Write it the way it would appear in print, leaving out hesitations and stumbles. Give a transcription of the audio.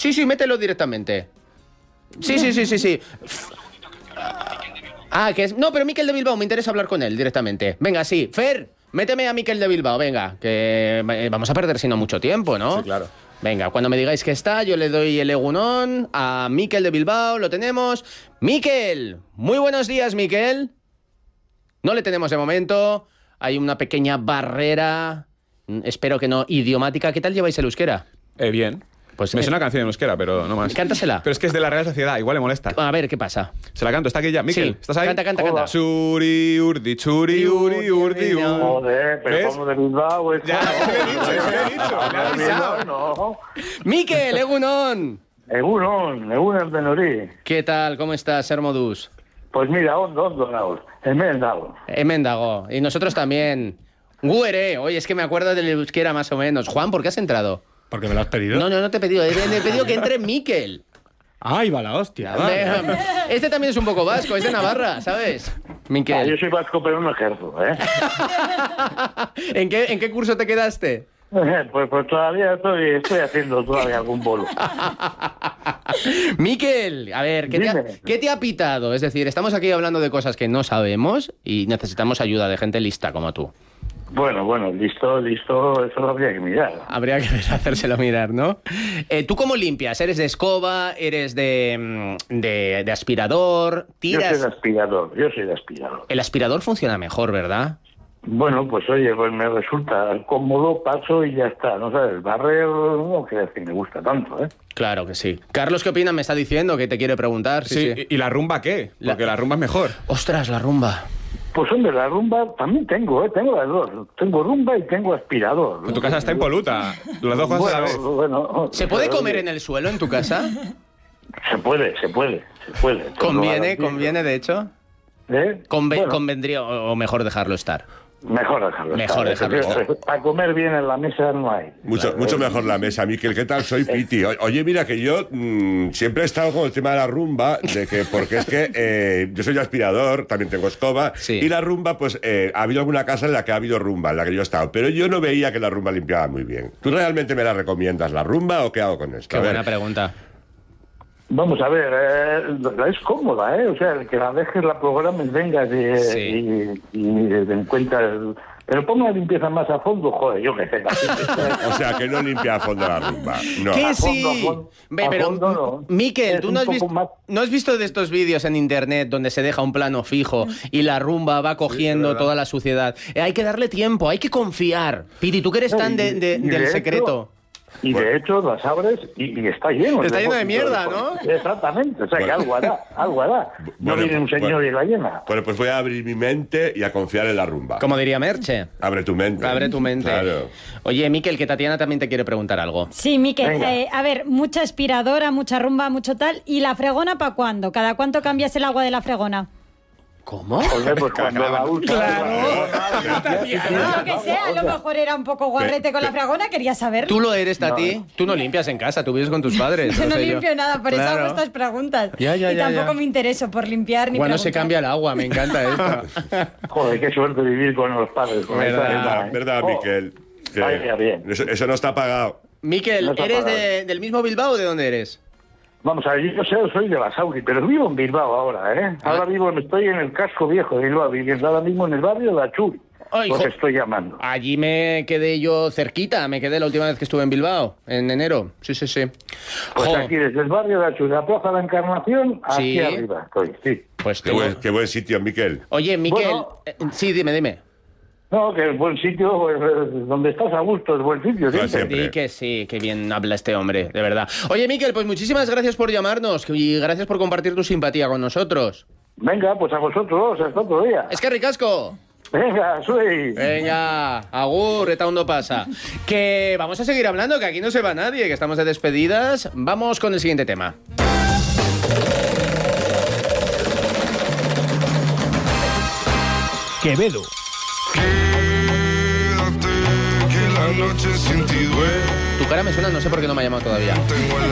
Sí, mételo directamente. Sí. Que es... No, pero Mikel de Bilbao, me interesa hablar con él directamente. Venga, sí. Fer, méteme a Mikel de Bilbao, venga, que vamos a perder si no mucho tiempo, ¿no? Sí, claro. Venga, cuando me digáis que está, yo le doy el egunon a Mikel de Bilbao, lo tenemos. Mikel, muy buenos días, Mikel. No le tenemos de momento, hay una pequeña barrera, espero que no idiomática. ¿Qué tal lleváis el euskera? Bien. Pues me suena una canción en euskera, pero no más. Cántasela. Pero es que es de la Real Sociedad, igual le molesta. A ver, ¿qué pasa? Se la canto, está aquí ya. Mikel, Sí. ¿estás ahí? Canta. Churi, urdi, churi, uri, urdi, Joder, pero ¿ves? como de Bilbao... Ya, se lo he dicho, le he avisado. No. Mikel, egunon. Egunon de Nori. ¿Qué tal? ¿Cómo estás, Hermodus? Pues mira, ondo naus, hemen dago. Mendago. Y nosotros también. Guere, oye, es que me acuerdo del euskera más o menos. Juan, ¿por qué has entrado? ¿Porque me lo has pedido? No te he pedido. He pedido que entre Mikel. ¡Ay, va la hostia! Vale. Este también es un poco vasco, es de Navarra, ¿sabes? Mikel. Yo soy vasco, pero no ejerzo, ¿eh? ¿En qué curso te quedaste? Pues todavía estoy haciendo todavía algún bolo. Mikel, a ver, ¿qué te ha pitado? Es decir, estamos aquí hablando de cosas que no sabemos y necesitamos ayuda de gente lista como tú. Bueno, listo, eso lo habría que mirar. Habría que hacérselo mirar, ¿no? ¿Tú cómo limpias? ¿Eres de escoba? ¿Eres de aspirador? ¿Tiras? Yo soy de aspirador. El aspirador funciona mejor, ¿verdad? Bueno, pues oye, pues me resulta cómodo, paso y ya está. No sabes, barrer no creas que me gusta tanto, ¿eh? Claro que sí. Carlos, ¿qué opina? Me está diciendo que te quiere preguntar. Sí. ¿Y la rumba qué? Porque la rumba es mejor. Ostras, la rumba. Pues hombre, la rumba también tengo las dos. Tengo rumba y tengo aspirador. En tu casa está impoluta. Las dos cosas a la vez. Bueno, ¿Se puede comer en el suelo en tu casa? Se puede. ¿Conviene, de hecho? ¿Eh? ¿Convendría o mejor dejarlo estar? Mejor dejarlo estar. Para comer bien en la mesa no hay. Mucho mejor la mesa. Mikel, ¿qué tal? Soy Piti. Oye, mira que yo siempre he estado con el tema de la rumba, porque es que yo soy aspirador, también tengo escoba, sí. Y la rumba, pues ha habido alguna casa en la que ha habido rumba, en la que yo he estado, pero yo no veía que la rumba limpiaba muy bien. ¿Tú realmente me la recomiendas, la rumba, o qué hago con esto? Qué buena pregunta. Vamos a ver, es cómoda, ¿eh? O sea, el que la dejes, la programes, vengas y den cuenta... Pero ponga la limpieza más a fondo, joder, yo que sé. O sea, que no limpia a fondo la rumba. No. ¿Qué sí? Pero, no. Mikel, ¿tú no has visto de estos vídeos en internet donde se deja un plano fijo y la rumba va cogiendo toda la suciedad? Hay que darle tiempo, hay que confiar. Piti, tú que eres tan del secreto. Y de hecho las abres y está lleno. Está lleno de mierda, ¿no? Exactamente, o sea que algo hará. No viene un señor y la llena. Bueno, pues voy a abrir mi mente y a confiar en la rumba. Como diría Merche. Abre tu mente. Claro. Oye, Mikel, que Tatiana también te quiere preguntar algo. Sí, Mikel, a ver, mucha aspiradora, mucha rumba, mucho tal. ¿Y la fregona para cuándo? ¿Cada cuánto cambias el agua de la fregona? ¿Cómo? Joder, pues cuando la usas... Lo que sea, a lo mejor era un poco guarrete con la fregona, quería saberlo. ¿Tú lo eres, Tati? No. Tú no limpias en casa, tú vives con tus padres. Yo no limpio nada, por eso hago estas preguntas. Y tampoco me intereso por limpiar ni Bueno, preguntar. se cambia el agua, me encanta esto. Joder, qué suerte vivir con los padres. ¿Verdad, Mikel? Vaya bien. Eso no está pagado. Mikel, ¿eres del mismo Bilbao o de dónde eres? Vamos a ver, yo soy de Basauri, pero vivo en Bilbao ahora, ¿eh? Ahora estoy en el casco viejo de Bilbao, viviendo ahora mismo en el barrio de Achuri. Lo que estoy llamando. Allí me quedé yo cerquita, me quedé la última vez que estuve en Bilbao, en enero. Sí. Pues aquí, desde el barrio de Achuri, la Plaza de la Encarnación, aquí arriba estoy, sí. Pues qué buen sitio, Mikel. Oye, Mikel, sí, dime. No, que es buen sitio, pues, donde estás a gusto, es buen sitio. Sí, que sí, que bien habla este hombre, de verdad. Oye, Mikel, pues muchísimas gracias por llamarnos y gracias por compartir tu simpatía con nosotros. Venga, pues a vosotros, hasta otro día. Es que ricasco. Venga, soy. Venga, agur, eta ondo pasa. Que vamos a seguir hablando, que aquí no se va nadie, que estamos de despedidas. Vamos con el siguiente tema. Quevedo. Tu cara me suena, no sé por qué no me ha llamado todavía.